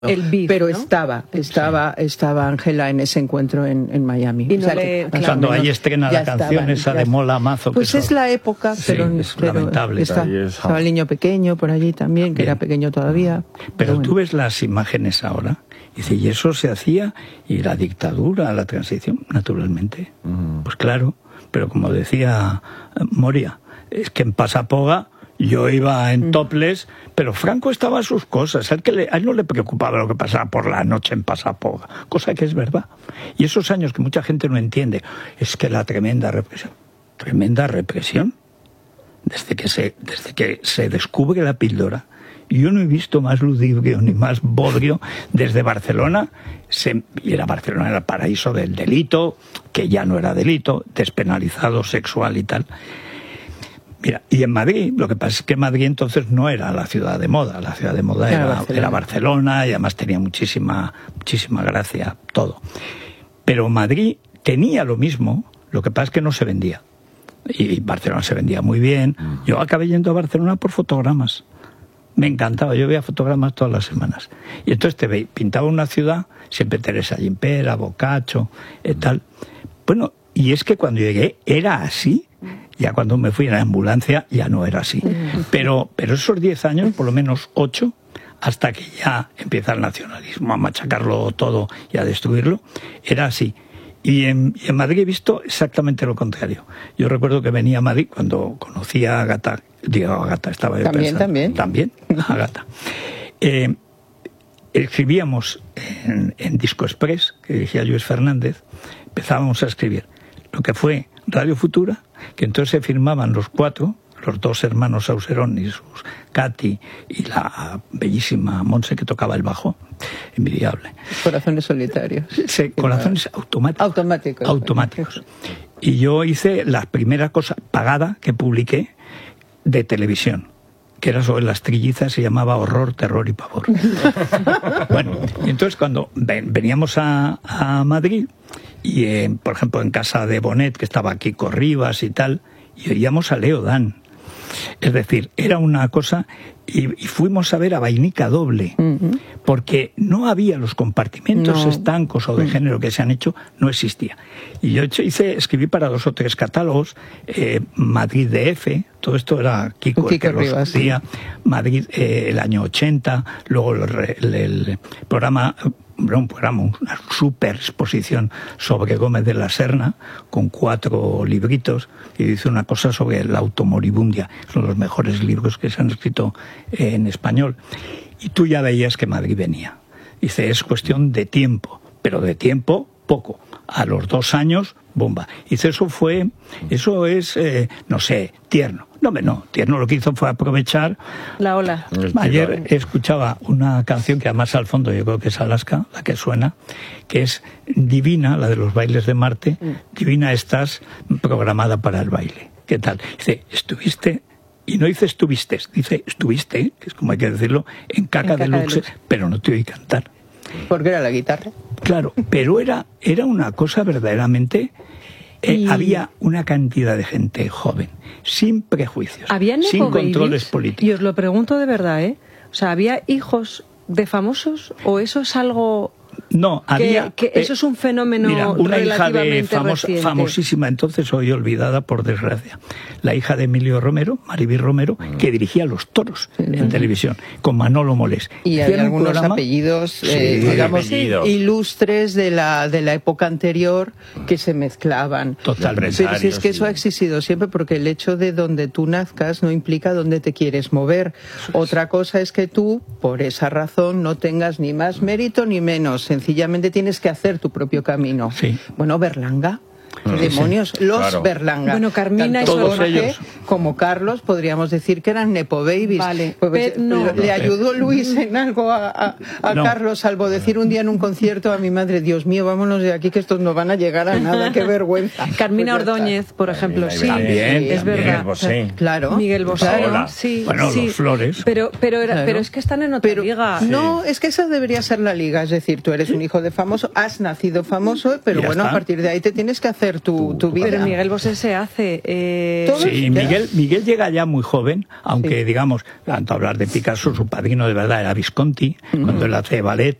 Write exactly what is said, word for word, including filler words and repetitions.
el beef, pero ¿no? estaba, estaba, estaba Ángela en ese encuentro en, en Miami. Y no o sea, le, que, claro, cuando ahí estrena la canción estaban, esa de Mola Mazo. Pues que es eso, la época, sí, pero, es pero lamentable. está, Es, estaba el niño pequeño por allí también, que Bien. era pequeño todavía. Pero, pero bueno. tú ves las imágenes ahora, y dice, y eso se hacía, y la dictadura, la transición, naturalmente. Mm. Pues claro, pero como decía Moria, es que en Pasapoga yo iba en topless, pero Franco estaba a sus cosas. A él, que le, a él no le preocupaba lo que pasaba por la noche en Pasapoga, cosa que es verdad. Y esos años que mucha gente no entiende, es que la tremenda represión, tremenda represión, desde que se, desde que se descubre la píldora, yo no he visto más ludibrio ni más bodrio desde Barcelona. Se, y era Barcelona era el paraíso del delito, que ya no era delito, despenalizado sexual y tal. Mira, y en Madrid, lo que pasa es que Madrid entonces no era la ciudad de moda, la ciudad de moda era, Era era, Barcelona. era Barcelona y además tenía muchísima, muchísima gracia, todo. Pero Madrid tenía lo mismo, lo que pasa es que no se vendía. Y Barcelona se vendía muy bien. Yo acabé yendo a Barcelona por fotogramas. Me encantaba, yo veía fotogramas todas las semanas. Y entonces te ve, pintaba una ciudad, siempre Teresa Gimpera, Boccaccio, eh, tal. Bueno, y es que cuando llegué era así. Ya cuando me fui en la ambulancia ya no era así. Pero, pero esos diez años, por lo menos ocho, hasta que ya empieza el nacionalismo a machacarlo todo y a destruirlo, era así. Y en, y en Madrid he visto exactamente lo contrario. Yo recuerdo que venía a Madrid cuando conocí a Agatha, digo Agatha, estaba yo También, pensando, también. También, Agatha. Eh, escribíamos en, en Disco Express, que dirigía Luis Fernández, empezábamos a escribir lo que fue Radio Futura, que entonces se firmaban los cuatro, los dos hermanos Auserón y sus Katy y la bellísima Monse que tocaba el bajo, envidiable. Corazones solitarios. Sí, corazones automáticos. Automáticos. Automáticos. Y yo hice la primera cosa pagada que publiqué de televisión, que era sobre las trillizas, se llamaba Horror, Terror y Pavor. Bueno, y entonces cuando ven, veníamos a, a Madrid, y eh, por ejemplo en casa de Bonet, que estaba aquí con Rivas y tal, y oíamos a Leo Dan. Es decir, era una cosa, y, y fuimos a ver a Vainica Doble, uh-huh. porque no había los compartimentos no. estancos o de uh-huh. género que se han hecho, no existía. Y yo hice, escribí para dos o tres catálogos, eh, Madrid D F, todo esto era Kiko, Kiko el que Rivas, lo hacía, Madrid eh, el año ochenta, luego el, el, el programa... un programa, una super exposición sobre Gómez de la Serna, con cuatro libritos, y dice una cosa sobre la automoribundia, son los mejores libros que se han escrito en español. Y tú ya veías que Madrid venía. Dice, es cuestión de tiempo, pero de tiempo poco. A los dos años, bomba. Dice, eso fue, eso es, eh, no sé, tierno. No, no, tierno lo que hizo fue aprovechar. La ola. Ayer escuchaba una canción que además al fondo yo creo que es Alaska, la que suena, que es Divina, la de los bailes de Marte. Mm. Divina, estás programada para el baile. ¿Qué tal? Dice, estuviste, y no dice estuviste, dice estuviste, que es como hay que decirlo, en Caca, en Caca Deluxe, Deluxe, pero no te oí cantar. Porque era la guitarra. Claro, pero era, era una cosa verdaderamente... Eh, y... Había una cantidad de gente joven, sin prejuicios, sin controles políticos. Y os lo pregunto de verdad, ¿eh? O sea, ¿había hijos de famosos o eso es algo... No, había... Que, que eso eh, es un fenómeno mira, una hija de famos, reciente. famosísima, entonces hoy olvidada por desgracia, la hija de Emilio Romero, Maribí Romero, mm. que dirigía Los Toros sí, en mm. televisión, con Manolo Molés. Y hay algunos programa, apellidos, eh, sí, digamos, apellidos. ilustres de la, de la época anterior que se mezclaban. Totalmente. Pero si es que eso ha existido siempre, porque el hecho de donde tú nazcas no implica dónde te quieres mover. Otra cosa es que tú, por esa razón, no tengas ni más mérito ni menos. Sencillamente tienes que hacer tu propio camino. Sí. Bueno, Berlanga. ¿Qué demonios? Los claro. Berlanga. Bueno, Carmina y todos Jorge, ellos. Como Carlos, podríamos decir que eran nepo babies. Vale. Pues, Pero, no. ¿Le ayudó Luis en algo a, a, a no. Carlos, salvo decir un día en un concierto a mi madre, Dios mío, vámonos de aquí que estos no van a llegar a nada, qué vergüenza? Carmina pues Ordóñez, por ejemplo, sí, también, es verdad. Miguel Bosé. Claro. Miguel Bosé, claro. sí. Bueno, sí. los Flores. Pero, pero, era, Claro. pero es que están en otra Pero, liga. No, es que esa debería ser la liga, es decir, tú eres un hijo de famoso, has nacido famoso, pero Ya bueno, está. a partir de ahí te tienes que hacer hacer tu, tu, tu vida. Pero Miguel Bosé se hace... Eh... Sí, Miguel, Miguel llega ya muy joven, aunque sí. digamos, tanto hablar de Picasso, su padrino de verdad era Visconti, uh-huh. cuando él hace ballet,